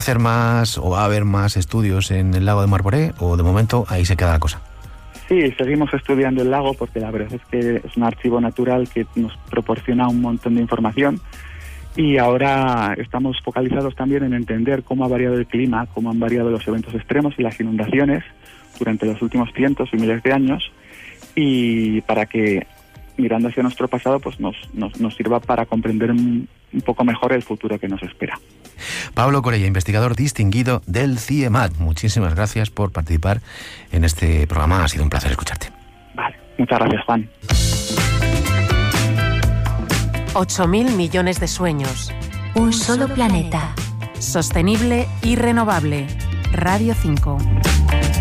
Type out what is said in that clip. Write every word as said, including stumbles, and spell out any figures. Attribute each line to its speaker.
Speaker 1: hacer más o va a haber más estudios en el lago de Marboré o de momento ahí se queda la cosa?
Speaker 2: Sí, seguimos estudiando el lago porque la verdad es que es un archivo natural que nos proporciona un montón de información y ahora estamos focalizados también en entender cómo ha variado el clima, cómo han variado los eventos extremos y las inundaciones durante los últimos cientos y miles de años y para que, mirando hacia nuestro pasado, pues nos, nos, nos sirva para comprender un, un poco mejor el futuro que nos espera.
Speaker 1: Pablo Corella, investigador distinguido del CIEMAT. Muchísimas gracias por participar en este programa. Ha sido un placer escucharte.
Speaker 2: Vale, muchas gracias, Juan.
Speaker 3: ocho mil millones de sueños.
Speaker 4: Un solo planeta.
Speaker 3: Sostenible y renovable. Radio cinco.